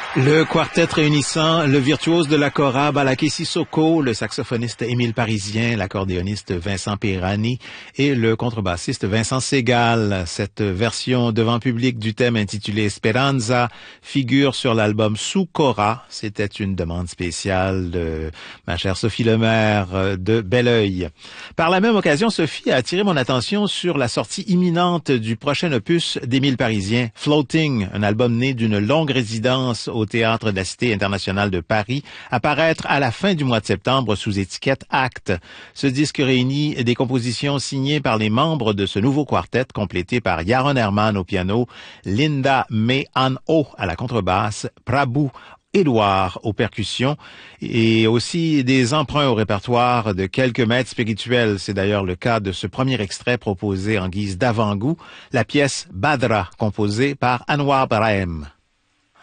Le quartet réunissant le virtuose de la kora Balaké Sissoko, le saxophoniste Émile Parisien, l'accordéoniste Vincent Perani et le contrebassiste Vincent Segal. Cette version devant public du thème intitulé Esperanza figure sur l'album Sous Kora. C'était une demande spéciale de ma chère Sophie Lemaire de Belleuil. Par la même occasion, Sophie a attiré mon attention sur la sortie imminente du prochain opus d'Émile Parisien, Floating, un album né d'une longue résidence au Théâtre de la Cité internationale de Paris, à paraître à la fin du mois de septembre sous étiquette Acte. Ce disque réunit des compositions signées par les membres de ce nouveau quartet, complété par Yaron Herman au piano, Linda May Ann Oh à la contrebasse, Prabhu Édouard aux percussions et aussi des emprunts au répertoire de quelques maîtres spirituels. C'est d'ailleurs le cas de ce premier extrait proposé en guise d'avant-goût, la pièce Badra, composée par Anwar Brahim.